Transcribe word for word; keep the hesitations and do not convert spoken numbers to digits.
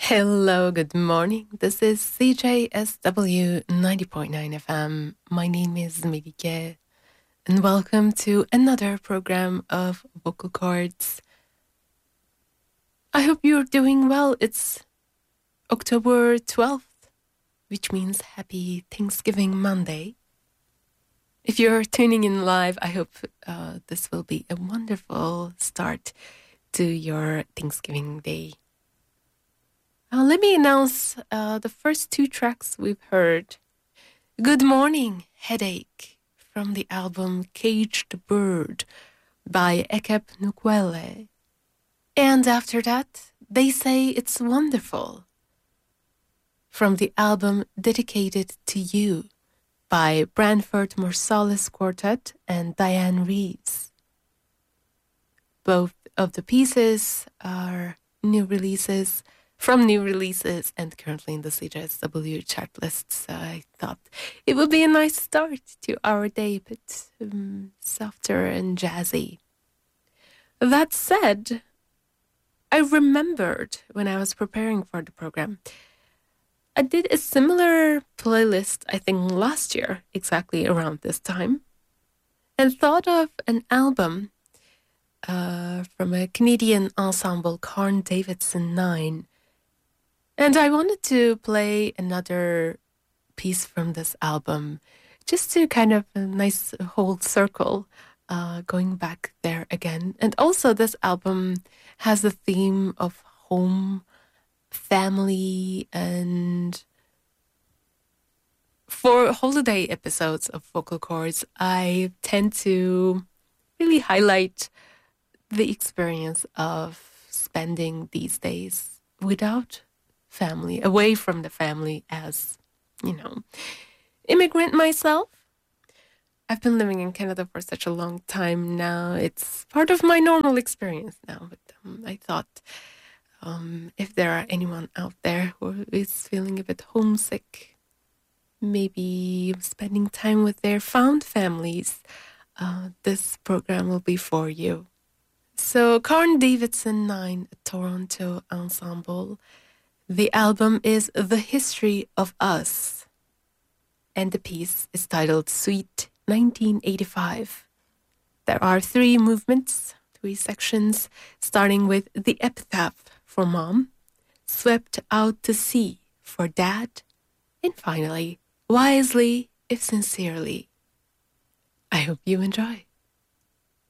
Hello, good morning. This is C J S W ninety point nine F M. My name is Melike, and welcome to another program of Vocal Chords. I hope you're doing well. It's October twelfth, which means Happy Thanksgiving Monday. If you're tuning in live, I hope uh, this will be a wonderful start to your Thanksgiving Day. Uh, let me announce uh, the first two tracks we've heard. Good Morning, Headache, from the album Caged Bird by Ekep Nukwele. And after that, They Say It's Wonderful, from the album Dedicated to You by Branford Marsalis Quartet and Diane Reeves. Both of the pieces are new releases, from new releases and currently in the C J S W chart list. So I thought it would be a nice start to our day, but um, softer and jazzy. That said, I remembered when I was preparing for the program, I did a similar playlist, I think last year, exactly around this time, and thought of an album uh, from a Canadian ensemble, Carn Davidson Nine. And I wanted to play another piece from this album, just to kind of a nice whole circle, uh, going back there again. And also this album has the theme of home, family, and for holiday episodes of Vocal Chords, I tend to really highlight the experience of spending these days without family, away from the family as, you know, immigrant myself. I've been living in Canada for such a long time now. It's part of my normal experience now. But um, I thought um, if there are anyone out there who is feeling a bit homesick, maybe spending time with their found families, uh, this program will be for you. So Carn Davidson Nine, a Toronto ensemble. The album is The History of Us, and the piece is titled Suite nineteen eighty-five. There are three movements, three sections, starting with The Epitaph for Mom, Swept Out to Sea for Dad, and finally, Wisely if Sincerely. I hope you enjoy.